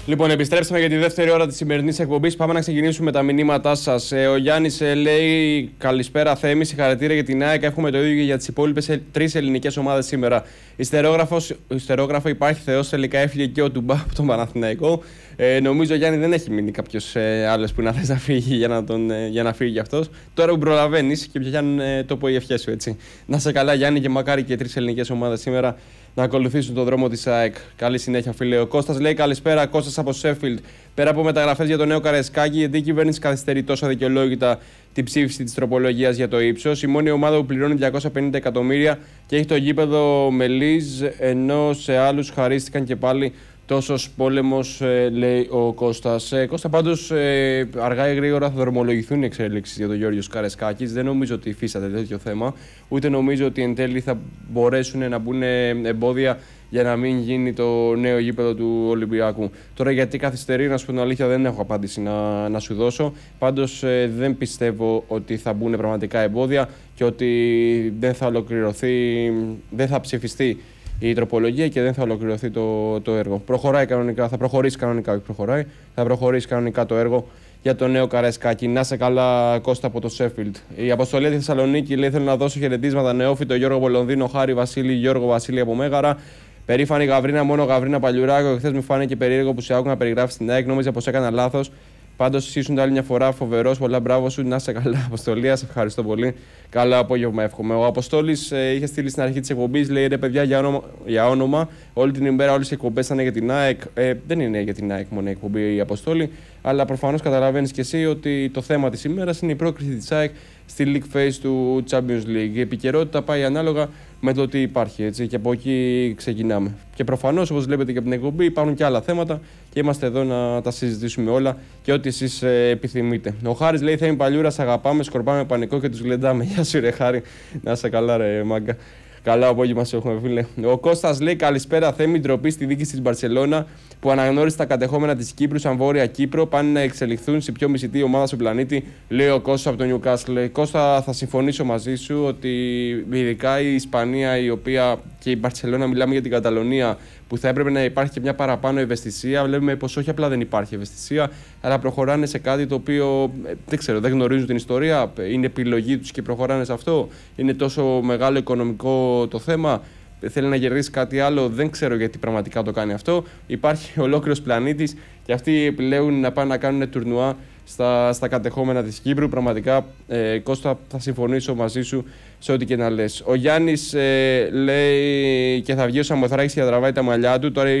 Λοιπόν, επιστρέψαμε για τη δεύτερη ώρα της σημερινής εκπομπής. Πάμε να ξεκινήσουμε με τα μηνύματά σας. Ο Γιάννης λέει: Καλησπέρα, Θέμη. Συγχαρητήρια για την ΑΕΚ. Έχουμε το ίδιο και για τις υπόλοιπες τρεις ελληνικές ομάδες σήμερα. Ιστερόγραφο υπάρχει Θεός. Τελικά έφυγε και ο Τουμπά από τον Παναθηναϊκό. Νομίζω, Γιάννη, δεν έχει μείνει κάποιος άλλος που να θες να φύγει για να φύγει αυτός. Τώρα που προλαβαίνεις και πιάνουν τόπο οι ευχές σου, έτσι. Να σε καλά, Γιάννη, και μακάρι και τρεις ελληνικές ομάδες σήμερα να ακολουθήσουν τον δρόμο της ΑΕΚ. Καλή συνέχεια, φίλε. Ο Κώστας λέει: Καλησπέρα, Κώστας από Σέφιλντ. Πέρα από μεταγραφές για το νέο Καρεσκάκη, γιατί η κυβέρνηση καθυστερεί τόσο αδικαιολόγητα την ψήφιση της τροπολογίας για το ύψος? Η μόνη ομάδα που πληρώνει 250 εκατομμύρια και έχει το γήπεδο Μελίζ, ενώ σε άλλους χαρίστηκαν και πάλι τόσος πόλεμος, λέει ο Κώστας. Κώστα, πάντως, αργά ή γρήγορα θα δρομολογηθούν οι εξέλιξεις για τον Γιώργος Καρεσκάκης. Δεν νομίζω ότι υφίσταται τέτοιο θέμα, ούτε νομίζω ότι εν τέλει θα μπορέσουν να μπουν εμπόδια για να μην γίνει το νέο γήπεδο του Ολυμπιακού. Τώρα, γιατί καθυστερεί, να σου πω την αλήθεια, δεν έχω απάντηση να σου δώσω. Πάντως, δεν πιστεύω ότι θα μπουν πραγματικά εμπόδια και ότι δεν θα ολοκληρωθεί, δεν θα ψηφιστεί η τροπολογία και δεν θα ολοκληρωθεί το έργο. Προχωράει κανονικά, θα προχωρήσει κανονικά, όχι προχωράει, θα προχωρήσει κανονικά το έργο για το νέο Καρεσκάκη. Να σε καλά, Κώστα από το Σέφιλντ. Η Αποστολή τη Θεσσαλονίκη λέει: Θέλω να δώσω χαιρετίσματα νεόφυτο Γιώργο Βολονδίνο, Χάρη Βασίλη, Γιώργο Βασίλη από Μέγαρα. Περήφανη Γαβρίνα, μόνο Γαβρίνα Παλιουράκο. Χθες μου φάνηκε περίεργο που σε άκουγα να περιγράφει στην ΑΕΚ. Νόμιζα πως έκανα λάθος. Πάντως, ήσουν άλλη μια φορά φοβερός. Πολλά μπράβο σου. Να σε καλά, Αποστολή. Σε ευχαριστώ πολύ. Καλό απόγευμα, εύχομαι. Ο Αποστόλης είχε στείλει στην αρχή της εκπομπής: Λέει: Ρε παιδιά, για όνομα, όλη την ημέρα όλες οι εκπομπές ήταν για την ΑΕΚ. Δεν είναι για την ΑΕΚ μόνο η εκπομπή, η Αποστόλη. Αλλά προφανώς καταλαβαίνεις και εσύ ότι το θέμα της ημέρας είναι η πρόκριση της ΑΕΚ στη League Phase του Champions League. Η επικαιρότητα πάει ανάλογα με το τι υπάρχει, έτσι, και από εκεί ξεκινάμε. Και προφανώς, όπως βλέπετε και από την εκπομπή, υπάρχουν και άλλα θέματα και είμαστε εδώ να τα συζητήσουμε όλα και ό,τι εσείς επιθυμείτε. Ο Χάρης λέει: Θέμη Παλιούρα, σ' αγαπάμε, σκορπάμε πανικό και τους γλεντάμε. Γεια σου, ρε Χάρη, να είσαι καλά, ρε μάγκα. Καλά απόγευμα σου έχουμε, φίλε. Ο Κώστας λέει: Καλησπέρα, Θέμη. Ντροπή στη δίκη της Μπαρσελόνα που αναγνώρισε τα κατεχόμενα της Κύπρου σαν Βόρεια Κύπρο. Πάνε να εξελιχθούν σε πιο μισητή ομάδα στον πλανήτη, λέει ο Κώστας από το Νιουκάσλ. Κώστα, θα συμφωνήσω μαζί σου ότι ειδικά η Ισπανία, η οποία και η Μπαρσελόνα, μιλάμε για την Καταλωνία, που θα έπρεπε να υπάρχει και μια παραπάνω ευαισθησία. Βλέπουμε πως όχι απλά δεν υπάρχει ευαισθησία, αλλά προχωράνε σε κάτι το οποίο δεν ξέρω, δεν γνωρίζουν την ιστορία. Είναι επιλογή τους και προχωράνε σε αυτό. Είναι τόσο μεγάλο οικονομικό το θέμα. Θέλει να κερδίσει κάτι άλλο. Δεν ξέρω γιατί πραγματικά το κάνει αυτό. Υπάρχει ολόκληρος πλανήτης και αυτοί επιλέγουν να πάνε να κάνουν τουρνουά στα κατεχόμενα της Κύπρου. Πραγματικά, Κώστα, θα συμφωνήσω μαζί σου σε ό,τι και να λες. Ο Γιάννης λέει: Και θα βγει ο Σαμοθράκης και θα τραβάει τα μαλλιά του. Τώρα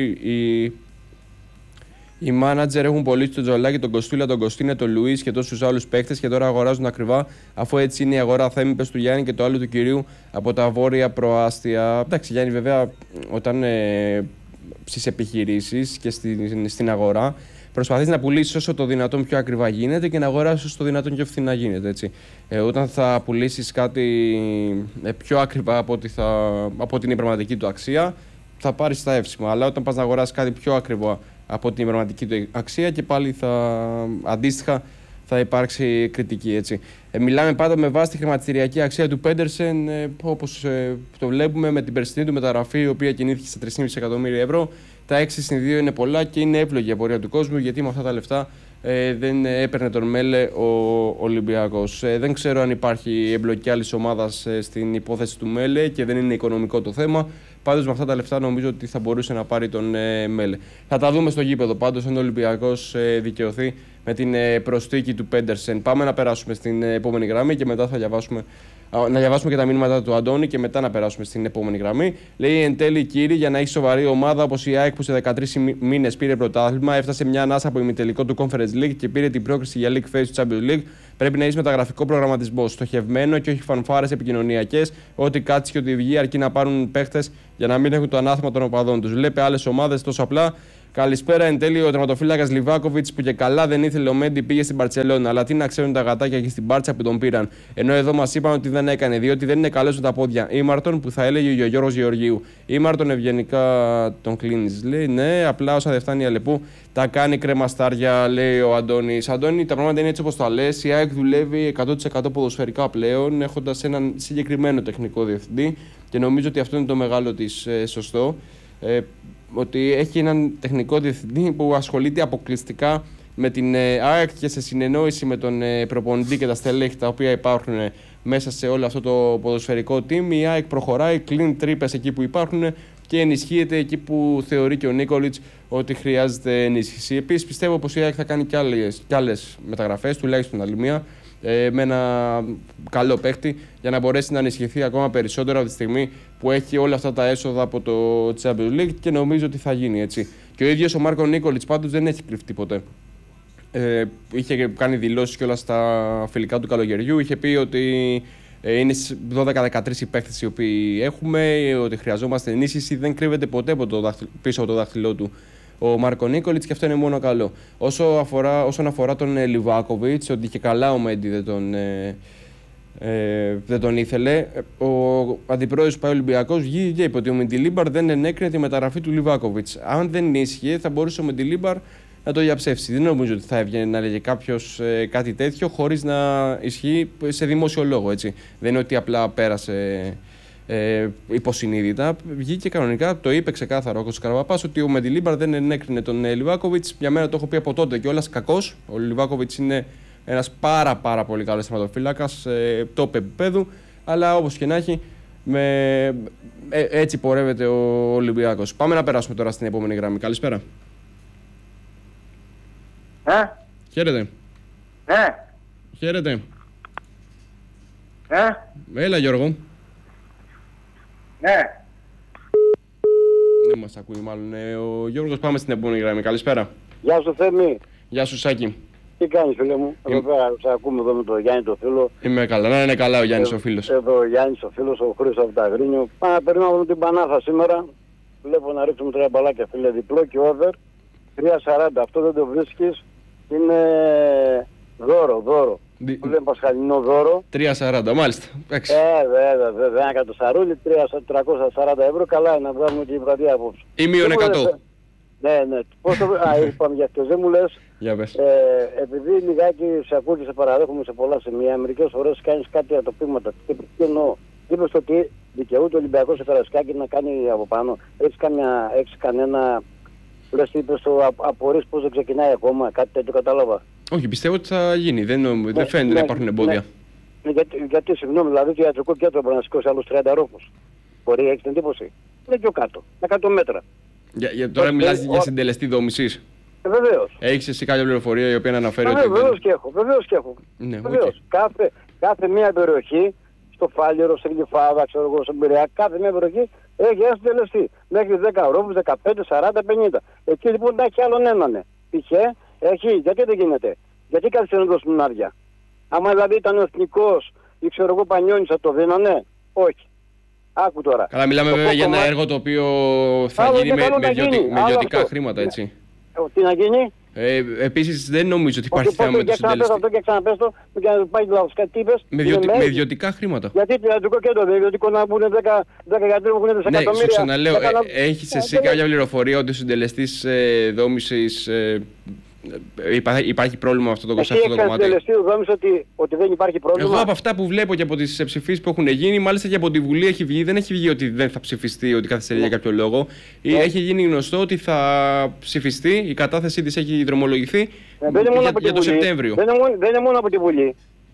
οι μάνατζερ έχουν πωλήσει τον Τζολάκη, τον Κοστούλα, τον Κωστίνε, τον Λουίς και τόσους άλλους παίκτες και τώρα αγοράζουν ακριβά, αφού έτσι είναι η αγορά. Θέμη, πες του Γιάννη και το άλλο του κυρίου από τα βόρεια προάστια. Εντάξει, Γιάννη, βέβαια, όταν στις επιχειρήσεις και στην αγορά προσπαθείς να πουλήσεις όσο το δυνατόν πιο ακριβά γίνεται και να αγοράσεις όσο το δυνατόν πιο φθηνά γίνεται. Έτσι. Όταν θα πουλήσεις κάτι πιο ακριβά από την πραγματική του αξία, θα πάρεις τα εύσημα. Αλλά όταν πας να αγοράσεις κάτι πιο ακριβό από την πραγματική του αξία, και πάλι αντίστοιχα θα υπάρξει κριτική. Έτσι. Μιλάμε πάντα με βάση τη χρηματιστηριακή αξία του Πέντερσεν, όπως το βλέπουμε με την περσινή του μεταγραφή, η οποία κινήθηκε στα 3,5 εκατομμύρια ευρώ. Τα 6/2 είναι πολλά και είναι εύλογη η απορία του κόσμου, γιατί με αυτά τα λεφτά δεν έπαιρνε τον Μέλε ο Ολυμπιακός. Δεν ξέρω αν υπάρχει εμπλοκή άλλης ομάδας στην υπόθεση του Μέλε και δεν είναι οικονομικό το θέμα. Πάντως με αυτά τα λεφτά νομίζω ότι θα μπορούσε να πάρει τον Μέλε. Θα τα δούμε στο γήπεδο πάντως αν ο Ολυμπιακός δικαιωθεί με την προσθήκη του Πέντερσεν. Πάμε να περάσουμε στην επόμενη γραμμή και μετά θα διαβάσουμε και τα μήνυματα του Αντώνη και μετά να περάσουμε στην επόμενη γραμμή. Λέει: Εν τέλει, κύριοι, για να έχει σοβαρή ομάδα όπως η ΑΕΚ που σε 13 μήνες πήρε πρωτάθλημα, έφτασε μια ανάσα από ημιτελικό του Conference League και πήρε την πρόκριση για League Phase του Champions League, πρέπει να έχει μεταγραφικό προγραμματισμό, στοχευμένο και όχι φανφάρες επικοινωνιακές, ό,τι κάτσει και ό,τι βγει, αρκεί να πάρουν παίχτες για να μην έχουν το ανάθεμα των οπαδών τους. Βλέπει άλλες ομάδες τόσο απλά. Καλησπέρα, εν τέλει, ο τερματοφύλακας Λιβάκοβιτς που και καλά δεν ήθελε ο Μέντι, πήγε στην Μπαρτσελόνα. Αλλά τι να ξέρουν τα γατάκια και στην Μπάρτσα που τον πήραν. Ενώ εδώ μας είπαν ότι δεν έκανε, διότι δεν είναι καλός με τα πόδια. Ήμαρτον που θα έλεγε ο Γιώργος Γεωργίου. Ήμαρτον ευγενικά τον κλείνεις. Λέει: Ναι, απλά όσα δεν φτάνει η Αλεπού τα κάνει κρεμαστάρια, λέει ο Αντώνης. Αντώνη, τα πράγματα είναι έτσι όπως τα λες. Η ΑΕΚ δουλεύει 100% ποδοσφαιρικά πλέον, έχοντας έναν συγκεκριμένο τεχνικό διευθυντή και νομίζω ότι αυτό είναι το μεγάλο της σωστό. ότι έχει έναν τεχνικό διευθυντή που ασχολείται αποκλειστικά με την ΑΕΚ και σε συνεννόηση με τον προπονητή και τα στελέχη τα οποία υπάρχουν μέσα σε όλο αυτό το ποδοσφαιρικό team. Η ΑΕΚ προχωράει, κλείνει τρύπες εκεί που υπάρχουν και ενισχύεται εκεί που θεωρεί και ο Νίκολιτς ότι χρειάζεται ενίσχυση. Επίσης, πιστεύω πως η ΑΕΚ θα κάνει κι άλλες μεταγραφές, τουλάχιστον άλλη μία, με ένα καλό παίχτη για να μπορέσει να ενισχυθεί ακόμα περισσότερο από τη στιγμή που έχει όλα αυτά τα έσοδα από το Champions League και νομίζω ότι θα γίνει έτσι. Και ο ίδιος ο Μάρκο Νίκολιτς πάντως δεν έχει κρυφτεί ποτέ. Είχε κάνει δηλώσεις και όλα στα φιλικά του καλοκαιριού. Είχε πει ότι είναι 12-13 οι παίκτες οι οποίοι έχουμε, ότι χρειαζόμαστε ενίσχυση. Δεν κρύβεται ποτέ πίσω από το δάχτυλό του ο Μάρκο Νίκολιτς και αυτό είναι μόνο καλό. Όσον αφορά τον Λιβάκοβιτς, ότι και καλά ο Μέντι δεν τον ήθελε, ο αντιπρόεδρος του Ολυμπιακός βγήκε και είπε ότι ο Μεντιλίμπαρ δεν ενέκρινε τη μεταγραφή του Λιβάκοβιτς. Αν δεν ίσχυε, θα μπορούσε ο Μεντιλίμπαρ να το διαψεύσει. Δεν νομίζω ότι θα έβγαινε να λέγε κάποιος κάτι τέτοιο χωρίς να ισχύει σε δημόσιο λόγο. Έτσι. Δεν είναι ότι απλά πέρασε υποσυνείδητα. Βγήκε κανονικά, το είπε ξεκάθαρα ο Κώστας Καραβαπάς ότι ο Μεντιλίμπαρ δεν ενέκρινε τον Λιβάκοβιτς. Για μένα το έχω πει από τότε κιόλας κακός. Ο Λιβάκοβιτς είναι ένας πάρα πολύ καλός θεματοφύλακας top επίπεδου. Αλλά όπως και να έχει, έτσι πορεύεται ο Ολυμπιακός. Πάμε να περάσουμε τώρα στην επόμενη γραμμή. Καλησπέρα. Χαίρετε. Χαίρετε. Έλα Γιώργο. Ναι. Δεν μας ακούει μάλλον ο Γιώργος. Πάμε στην επόμενη γραμμή. Καλησπέρα. Γεια σου Θέμη. Γεια σου Σάκη. Τι κάνεις φίλε μου? Εδώ πέρα σε ακούμε εδώ με τον Γιάννη το φίλο. Είμαι καλά. Να είναι καλά ο Γιάννης ο φίλος. Εδώ ο Γιάννης ο φίλος, ο Χρήστος από τα Αγρίνιο. Πάμε να περνάμε την Πανάθα σήμερα. Βλέπω να ρίξουμε 3 μπαλάκια φίλε, διπλό και over. 3,40. Αυτό δεν το βρίσκεις. Είναι δώρο. Που λέμε πασχαλινό δώρο. 3,40 μάλιστα. Βέβαια. Ένα κατοσαρούλι, 340 ευρώ. Καλά είναι να βγάλουμε και η βραδιά απόψε. Ή μείον 100. Ναι. Πώς το... είπαμε για αυτό. Δεν μου λες. Για πες. Επειδή λιγάκι σε ακούω και σε παραδέχομαι σε πολλά σημεία, μερικές φορές κάνεις κάτι ατοπήματα. Και τι εννοώ? Είπες ότι δικαιούται ο Ολυμπιακός σε Καρασκάκι να κάνει από πάνω. Έχεις κανένα... Λες τι είπες, απορείς πως δεν ξεκινάει ακόμα, κάτι τέτοιο κατάλαβα? Όχι, πιστεύω ότι θα γίνει. Δεν φαίνεται να υπάρχουν εμπόδια. Γιατί συγγνώμη, δηλαδή το ιατρικό κέντρο μπορεί να σηκώσει άλλους 30 ρόφους. Μπορεί, έχεις την εντύπωση? Είναι πιο κάτω, 100 μέτρα. Τώρα μιλάς για συντελεστή δόμησης. Βεβαίως. Έχεις εσύ κάποια πληροφορία η οποία να αναφέρει ότι... Βεβαίως και έχω. Ναι, βεβαίως. Κάθε μία περιοχή, στο Φάλιρο, σε Γλυφάδα, ξέρω εγώ, στον Πειραιά, κάθε μία περιοχή έχει ένα συντελεστή. Μέχρι 10 ρόφους, 15, 40, 50. Εκεί λοιπόν να έχει άλλον έναν. Π.χ. έχει, γιατί δεν γίνεται? Γιατί καθυστερούν να δώσουν άδεια? Άμα δηλαδή ήταν ο εθνικός ή ξέρω εγώ Πανιώνης θα το δίνανε? Όχι. Άκου τώρα. Καλά, μιλάμε βέβαια για ένα έργο το οποίο θα γίνει με ιδιωτικά χρήματα, έτσι. Τι να γίνει? Επίσης δεν νομίζω ότι υπάρχει θέμα με το συντελεστή. Αυτό και ξαναπες το και να πάει λάθος. Κάτι είπες? Με ιδιωτικά χρήματα. Γιατί το ιατρικό κέντρο δεν είναι ιδιωτικό να μπουν 10 γιατροί που έχουν δισεκατομμύρια? Ναι, σου ξαναλέω, έχεις εσύ κάποια πληροφορία ότι ο συντελεστής δόμησης υπάρχει πρόβλημα με αυτό το κομμάτι? Εσύ έχεις συντελεστή δόμηση ότι δεν υπάρχει πρόβλημα? Εγώ από αυτά που βλέπω και από τις ψηφίσεις που έχουν γίνει, μάλιστα και από τη Βουλή έχει βγει, δεν έχει βγει ότι δεν θα ψηφιστεί, ότι καθυστερεί για κάποιο λόγο. Έχει γίνει γνωστό ότι θα ψηφιστεί, η κατάθεσή της έχει δρομολογηθεί για το Σεπτέμβριο. Δεν είναι μόνο από τη Βουλή.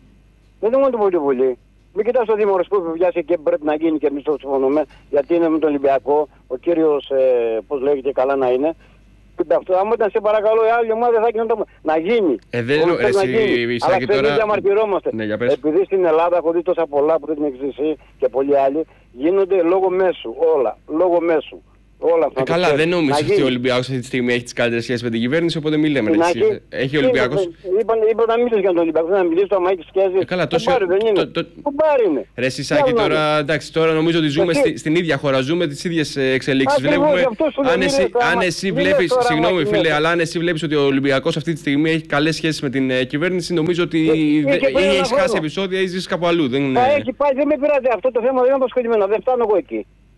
Μην κοιτάς το Δήμαρχος που βιάζει και πρέπει να γίνει και εμείς το συμφωνούμε, γιατί είναι με τον Ολυμπιακό, ο κύριος, πώς λέγεται, καλά να είναι. Άμα ήταν σε παρακαλώ η άλλη ομάδα θα γίνει να γίνει. Αλλά δεν διαμαρτυρόμαστε. Ναι, επειδή στην Ελλάδα έχω δει τόσα πολλά που δεν την έχεις εσύ και πολλοί άλλοι, γίνονται λόγω μέσου όλα. Λόγω μέσου. Όλα αυτά. Καλά, δεν νομίζω ότι ο Ολυμπιακός αυτή τη στιγμή έχει τις καλύτερες σχέσεις με την κυβέρνηση, οπότε μην λέμε. Έχει ο Ολυμπιακός. Είπα να μιλήσεις για τον Ολυμπιακό, να μιλήσεις το άμα έχεις σχέσεις. Καλά, τόσο. Κουμπάρι είναι. Ρε Σισάκη, τώρα νομίζω ότι ζούμε στην ίδια χώρα, ζούμε τις ίδιες εξελίξεις. Βλέπουμε. Αν εσύ βλέπεις, συγγνώμη φίλε, αλλά αν εσύ βλέπεις ότι ο Ολυμπιακός αυτή τη στιγμή έχει καλές σχέσεις με την κυβέρνηση, νομίζω ότι ή έχεις χάσει επεισόδια ή ζεις κάπου αλλού. Δεν με πειράζει αυτό το θέμα, δεν είναι απασχολημένο, δεν φτάνω εγώ εκεί.